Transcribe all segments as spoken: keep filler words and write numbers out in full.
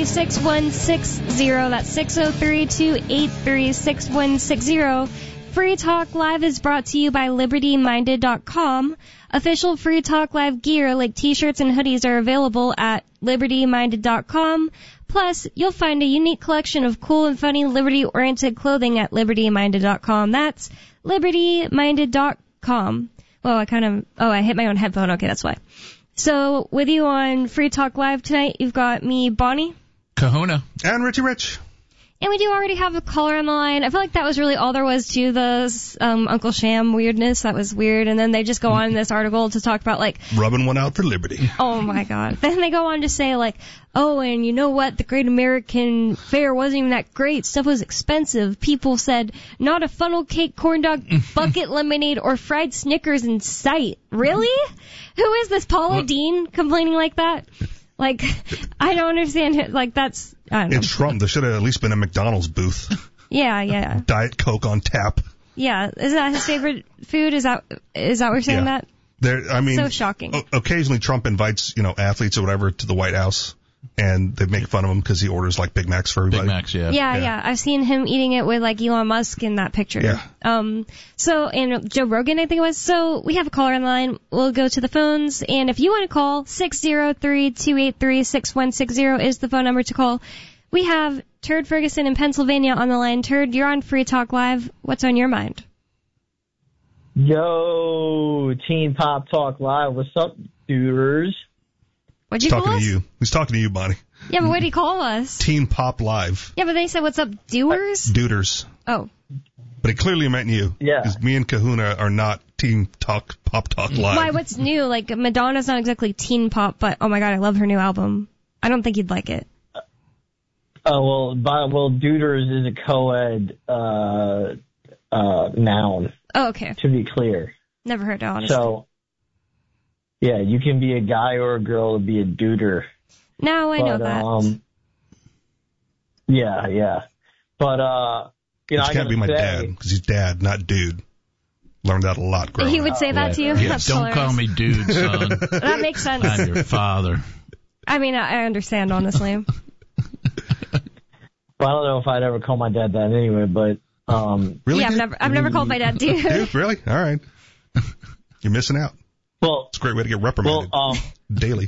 three, six one six zero. That's six oh three, two eight three, six one six zero. Free Talk Live is brought to you by Liberty Minded dot com. Official Free Talk Live gear like t-shirts and hoodies are available at Liberty Minded dot com. Plus, you'll find a unique collection of cool and funny Liberty-oriented clothing at Liberty Minded dot com. That's Liberty Minded dot com. Well, I kind of... Oh, I hit my own headphone. Okay, that's why. So, with you on Free Talk Live tonight, you've got me, Bonnie. Kahuna. And Richie Rich. And we do already have a caller on the line. I feel like that was really all there was to the um, Uncle Sham weirdness. That was weird. And then they just go on in this article to talk about, like... Rubbing one out for liberty. Oh, my God. Then they go on to say, like, oh, and you know what? The Great American Fair wasn't even that great. Stuff was expensive. People said, not a funnel cake, corn dog, bucket lemonade, or fried Snickers in sight. Really? Who is this? Paula what? Dean complaining like that? Like, I don't understand it. Like, that's... I don't know. It's Trump. There should have at least been a McDonald's booth. Yeah, yeah. Diet Coke on tap. Yeah. Is that his favorite food? Is that is that what you're saying yeah. that? There, I mean, so shocking. O- occasionally Trump invites, you know, athletes or whatever to the White House, and they make fun of him because he orders, like, Big Macs for everybody. Big Macs, yeah. Yeah, yeah. yeah. I've seen him eating it with, like, Elon Musk in that picture. Yeah. Um, so, and Joe Rogan, I think it was. So, we have a caller on the line. We'll go to the phones. And if you want to call, six oh three, two eight three, six one six zero is the phone number to call. We have Turd Ferguson in Pennsylvania on the line. Turd, you're on Free Talk Live. What's on your mind? Yo, Teen Pop Talk Live. What's up, duders? What'd you He's call talking us? to you. He's talking to you, Bonnie. Yeah, but what did he call us? Teen Pop Live. Yeah, but they said, what's up, doers? Duders. Oh. But it clearly meant you. Yeah. Because me and Kahuna are not Teen Talk Pop Talk Live. Why, what's new? Like, Madonna's not exactly teen pop, but, oh my God, I love her new album. I don't think you'd like it. Oh, well, by, well, duders is a co-ed uh, uh, noun. Oh, okay. To be clear. Never heard it, honestly. So, yeah, you can be a guy or a girl to be a duder. No, I but, know that. Um, yeah, yeah. But, uh, you know, Which I can't be my say, dad, because he's dad, not dude. Learned that a lot growing He would up. say that yeah. to you? Yeah, That's don't hilarious. call me dude, son. That makes sense. I'm your father. I mean, I I understand, honestly. Well, I don't know if I'd ever call my dad that anyway, but, um, Really? Yeah, I've dude? never, I've never called my dad dude. Dude, really? All right. You're missing out. well, It's a great way to get reprimanded well, um, daily.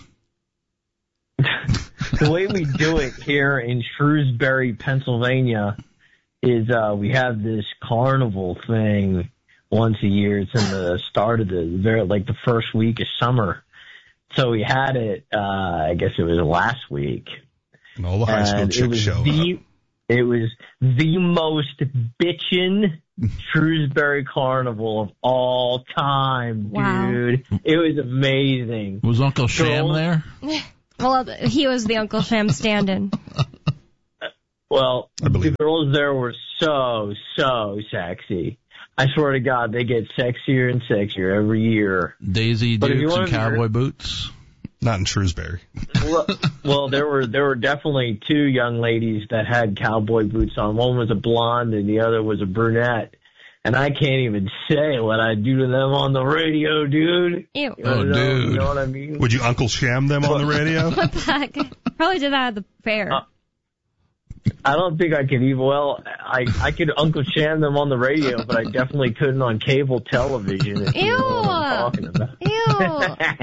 the way we do it here in Shrewsbury, Pennsylvania, is uh, we have this carnival thing once a year. It's in the start of the very like the first week of summer. So we had it. Uh, I guess it was last week. And all the high school and it chicks was show the, up. It was the most bitchin' Shrewsbury Carnival of all time, Wow. dude. It was amazing. Was Uncle Sham Girls- there? Well, he was the Uncle Sham stand-in. Well, I believe the girls there were so, so sexy. I swear to God, they get sexier and sexier every year. Daisy But if you Dukes and wanna be cowboy real- boots? Not in Shrewsbury. well, well, there were there were definitely two young ladies that had cowboy boots on. One was a blonde and the other was a brunette. And I can't even say what I do to them on the radio, dude. Ew. You Oh, know, dude. You know what I mean? Would you Uncle Sham them on the radio? What the heck? Probably did that at the fair. Uh, I don't think I could even, well, I, I could Uncle Sham them on the radio, but I definitely couldn't on cable television. If you know what I'm talking about. Ew.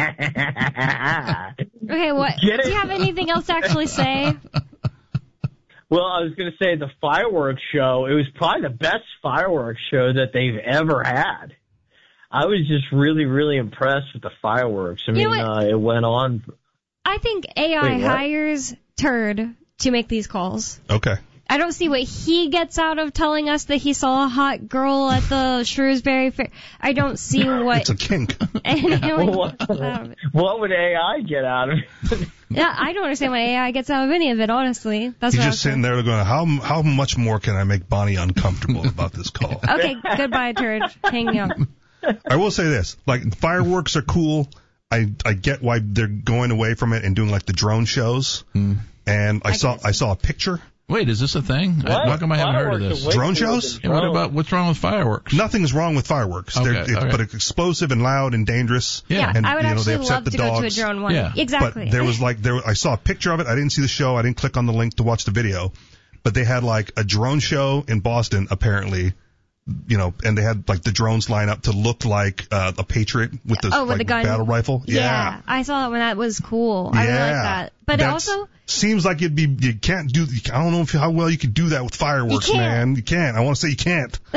Okay, what? Get it? Do you have anything else to actually say? Well, I was going to say the fireworks show, it was probably the best fireworks show that they've ever had. I was just really, really impressed with the fireworks. I You know mean, what? uh, it went on. I think A I Wait, what? hires Turd to make these calls. Okay. I don't see what he gets out of telling us that he saw a hot girl at the Shrewsbury Fair. I don't see what It's a kink. anyone What, gets out of it. what would A I get out of it? Yeah, I don't understand what A I gets out of any of it, honestly. That's He's what I just was sitting there going, how how much more can I make Bonnie uncomfortable about this call? Okay, goodbye, Turd. Hang up. I will say this. Like, fireworks are cool. I I get why they're going away from it and doing, like, the drone shows. Hmm. And I, I saw guess. I saw a picture Wait, is this a thing? What? I, how come I haven't heard of Fireworks this? are way Drone cooler shows? than And what drones. about what's wrong with fireworks? Nothing's wrong with fireworks. Okay, They're, it's, okay. but it's explosive and loud and dangerous. Yeah. Yeah, and, I would you know, they actually upset love the to go to a dogs. drone one. Yeah. Exactly. But there was like there I saw a picture of it. I didn't see the show. I didn't click on the link to watch the video. But they had like a drone show in Boston apparently. You know, and they had like the drones line up to look like uh, a Patriot with the, Oh, with like, the gun. battle rifle. Yeah, I saw that one. That was cool. I really like that. But it That's- also, seems like it'd be you can't do. I don't know if, how well you could do that with fireworks, You can't. man. You can't. I want to say you can't. Uh,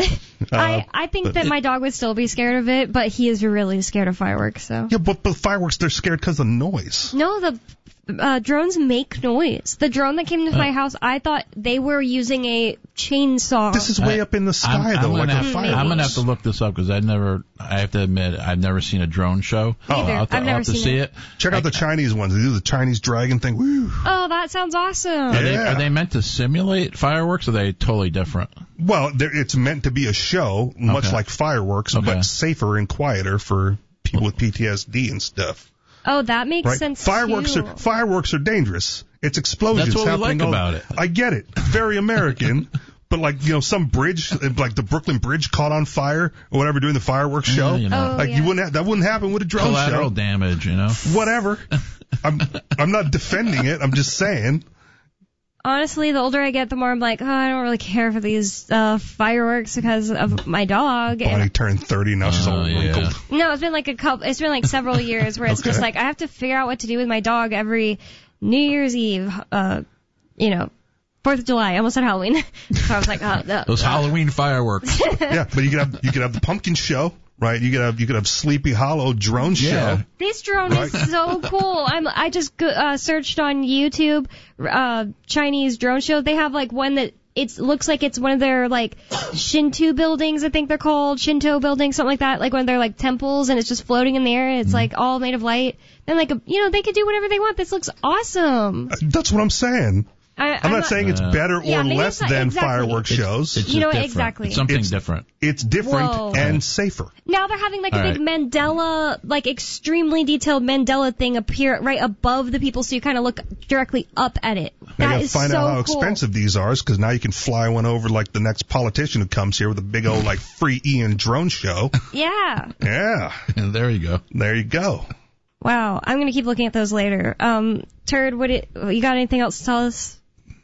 I I think but- that my dog would still be scared of it, but he is really scared of fireworks. So Yeah, but but fireworks they're scared because of noise. no, the uh, drones make noise. The drone that came to my house, I thought they were using a chainsaw. This is way I- up in the sky I'm, though, I'm like gonna a have, fireworks. I'm gonna have to look this up because I never. I have to admit, I've never seen a drone show. Oh, Either. I'll have to, I've I'll never have to seen see it. it. Check out the Chinese ones. They do the Chinese dragon thing. Woo. Oh, that sounds awesome. Are, they, Yeah. are they meant to simulate fireworks? Or are they totally different? Well, there- it's meant to be a show, much Okay. like fireworks, Okay. but safer and quieter for people with P T S D and stuff. Oh, that makes Right? sense Fireworks too. are fireworks are dangerous. It's explosions That's what we happening. like all- about it. I get it. Very American. But like, you know, some bridge, like the Brooklyn Bridge caught on fire or whatever during the fireworks show. Yeah, you know, Oh, like yeah. you wouldn't ha- that wouldn't happen with a drone collateral show. damage. You know. Whatever. I'm I'm not defending it. I'm just saying. Honestly, the older I get, the more I'm like, oh, I don't really care for these uh, fireworks because of my dog. Bonnie And turned thirty, now she's Oh, all yeah. wrinkled. no, it's been like a couple. It's been like several years where it's Okay. just like I have to figure out what to do with my dog every New Year's Eve. Uh, you know, Fourth of July. I almost said Halloween. So I was like, oh, no. Those Halloween fireworks. Yeah, but you could have you could have the pumpkin show, right? You could have you could have Sleepy Hollow drone Yeah. show. This drone Right. is so cool. I'm I just go- uh, searched on YouTube uh Chinese drone show. They have like one that it looks like it's one of their like Shinto buildings, I think they're called Shinto buildings, something like that. Like one of their like temples, and it's just floating in the air. It's like all made of light. And like a, you know, they could do whatever they want. This looks awesome. That's what I'm saying. I, I'm, not, saying it's Uh, better or Yeah, maybe less it's not- than exactly. fireworks It's- shows. It's You know just what? different. Exactly. It's something It's- different. It's different Whoa. and safer. Now they're having like a All big Mandela, like extremely detailed Mandela thing appear right above the people, so you kind of look directly up at it. Now you That gotta is find so out how cool. expensive these are, because now you can fly one over like the next politician who comes here with a big old like free Ian drone show. Yeah. Yeah, And there you go. there you go. Wow. I'm gonna keep looking at those later. Um, Turd, what it, you got anything else to tell us?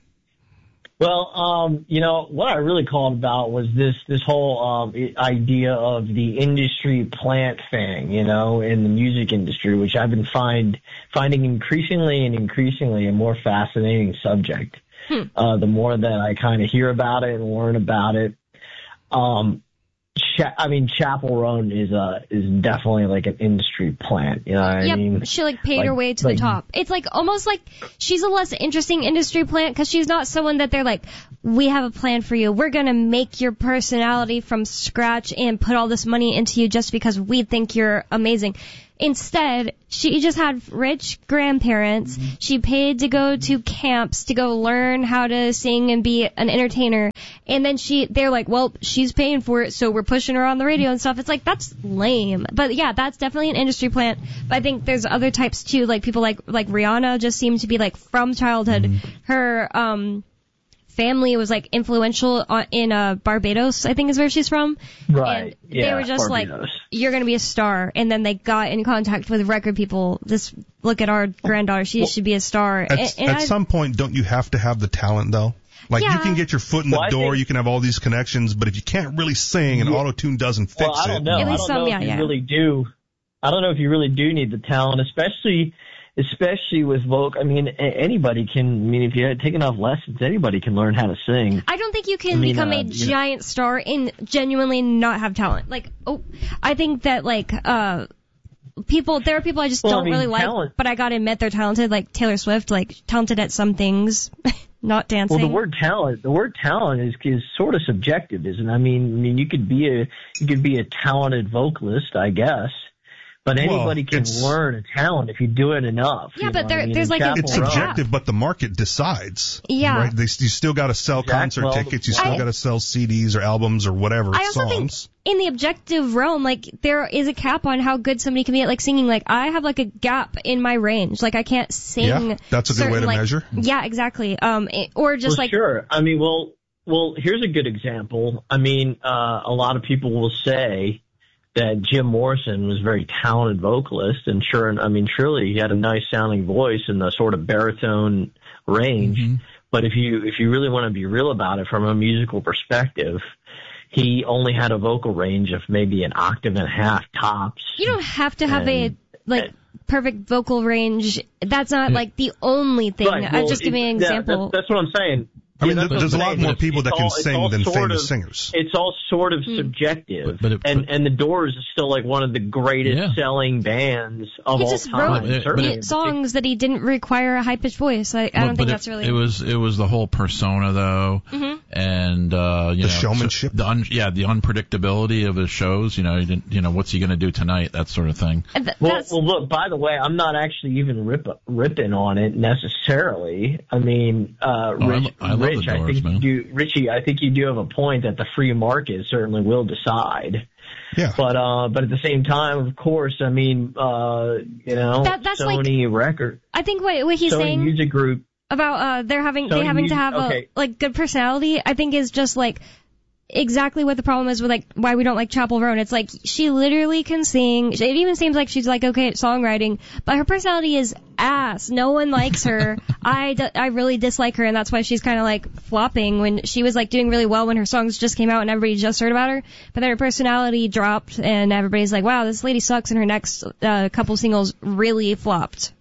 Well, um, you know, what I really called about was this, this whole, um, i- idea of the industry plant thing, you know, in the music industry, which I've been find, finding increasingly and increasingly a more fascinating subject. Hmm. Uh, the more that I kind of hear about it and learn about it. Um, Cha- I mean, Chapel Roan is, uh, is definitely like an industry plant, you know what Yep, I mean? she like paid her like- way to like- the top. It's like almost like she's a less interesting industry plant because she's not someone that they're like, we have a plan for you. We're gonna make your personality from scratch and put all this money into you just because we think you're amazing. Instead, she just had rich grandparents. She paid to go to camps to go learn how to sing and be an entertainer. And then she, they're like, well, she's paying for it, so we're pushing her on the radio and stuff. It's like, that's lame. But yeah, that's definitely an industry plant. But I think there's other types too, like people like, like Rihanna just seem to be like from childhood. Her, um, family was like influential on, in uh, Barbados, I think is where she's from. Right. And they Yeah, were just like, Barbados. you're going to be a star. And then they got in contact with record people. This, look at our granddaughter. She should be a star. At, and, and at I, some point, don't you have to have the talent though? Like Yeah. you can get your foot in the Well, I door, think- you can have all these connections, but if you can't really sing and Yeah. auto-tune doesn't fix Well, I don't it. know. At I least don't some, know yeah, if you yeah. really do. I don't know if you really do need the talent, especially, especially with vocal. I mean, a- anybody can. I mean, if you take enough lessons, anybody can learn how to sing. I don't think you can I mean, become uh, a you know- giant star and genuinely not have talent. Like, oh, I think that like, uh, people, there are people I just Well, I don't mean, really like, talent- but I gotta admit they're talented, like Taylor Swift, like talented at some things, not dancing. Well, the word talent, the word talent is is sort of subjective, isn't it? I mean, I mean, you could be a you could be a talented vocalist, I guess, But anybody Well, can it's- learn a talent if you do it enough. Yeah, you but know? there- I mean, there's in like a- Chapel It's Roan- subjective, but the market decides. Yeah. Right? They, you still got to sell Exactly. concert Well, tickets. You still I- got to sell C Ds or albums or whatever I also songs. think in the objective realm, like, there is a cap on how good somebody can be at, like, singing. Like, I have, like, a gap in my range. Like, I can't sing. Yeah, that's a good way certain, to like- measure. Yeah, exactly. Um, it- or just well, like, sure. I mean, well, well, here's a good example. I mean, uh, a lot of people will say that Jim Morrison was a very talented vocalist, and sure, I mean, surely he had a nice sounding voice in the sort of baritone range. Mm-hmm. But if you if you really want to be real about it from a musical perspective, he only had a vocal range of maybe an octave and a half tops. you don't have to have And- a, like, perfect vocal range. That's not, like, the only thing. Right, I'm well, just giving an it- yeah, example. that's, that's what I'm saying. I mean, Yeah, that's there's a what I'm lot saying. more people that It's can all- it's sing all than sort famous of- singers. It's all sort of Hmm. subjective, But- but it- and but- and the Doors is still like one of the greatest Yeah. selling bands of He all just time. wrote But it- certainly. but hit songs that he didn't require a high-pitched voice. I, I Well, don't but think it, that's really... It was it was the whole persona though, Mhm. and uh, you The know, showmanship? so the un, yeah, the unpredictability of his shows. You know, you didn't, you know, what's he going to do tonight? That sort of thing. Uh, th- Well, that's, well, look. By the way, I'm not actually even rip, ripping on it necessarily. I mean, uh, Oh, I Rich, lo- I love the Rich, I Doors, think man. you, Richie, I think you do have a point that the free market certainly will decide. Yeah. But uh, but at the same time, of course, I mean, uh, you know, That- that's like- Sony Record, I think what, what he's Sony saying... Music Group. about uh they're having So they having you- to have okay. a like good personality, I think is just like exactly what the problem is with like why we don't like Chapel Roan. It's like she literally can sing. It even seems like she's like okay at songwriting, but her personality is ass. No one likes her. I, d- I really dislike her, and that's why she's kind of like flopping when she was like doing really well when her songs just came out and everybody just heard about her. But then her personality dropped, and everybody's like, wow, this lady sucks, and her next uh, couple singles really flopped.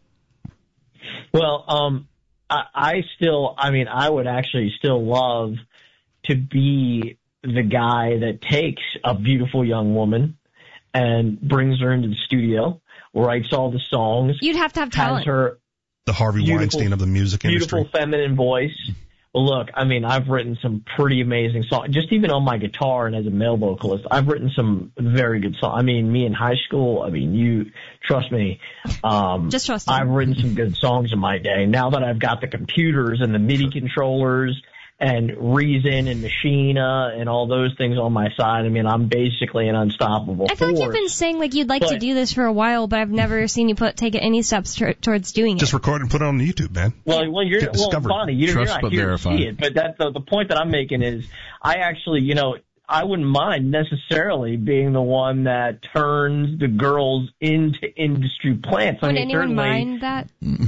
Well, um, I, I still, I mean, I would actually still love to be the guy that takes a beautiful young woman and brings her into the studio, writes all the songs, You'd have to have has talent. her The Harvey beautiful- Weinstein of the music beautiful industry. feminine voice. Well, look, I mean, I've written some pretty amazing songs. Just even on my guitar and as a male vocalist, I've written some very good songs. I mean, me in high school, I mean, you, trust me. Um, Just trust him. I've written some good songs in my day. Now that I've got the computers and the MIDI controllers and Reason and Machina and all those things on my side, I mean, I'm basically an unstoppable I feel like force. you've been saying like you'd like to But- do this for a while, but I've never seen you put take any steps t- towards doing it. Just record and put it on YouTube, man. Well, well, you're Get well, discovered. Bonnie, you're, you're Trust not but here verify. to see it, but that the, the point that I'm making is, I actually, you know, I wouldn't mind necessarily being the one that turns the girls into industry plants. I Would mean, anyone certainly, mind that?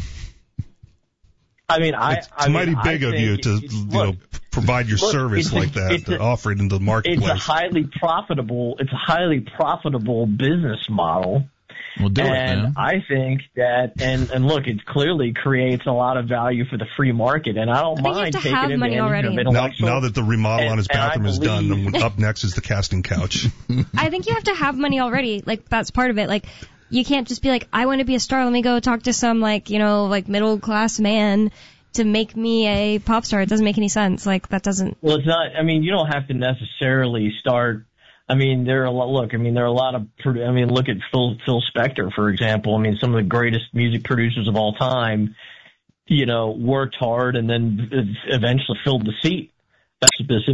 I mean, I, It's, I it's mighty mean, I big of you think to, it's- you look, know, provide your look, service it's a- like that, it's to a- offer it into the it's a marketplace. highly profitable, it's a highly profitable business model. We'll do it, and man. I think that, and, and look, it clearly creates a lot of value for the free market, and I don't I think you mind have to taking have money advantage already. of now, intellectual. now that the remodel and- on his and I bathroom is done, believe- and up next is the casting couch. I think you have to have money already. Like that's part of it. Like you can't just be like, I want to be a star. Let me go talk to some like you know like middle class man to make me a pop star. It doesn't make any sense. Like that doesn't. Well, it's not. I mean, you don't have to necessarily start. I mean, there are a lot. Look, I mean, there are a lot of. produ- I mean, look at Phil Phil Spector, for example. I mean, some of the greatest music producers of all time. You know, worked hard and then eventually filled the seat. That's the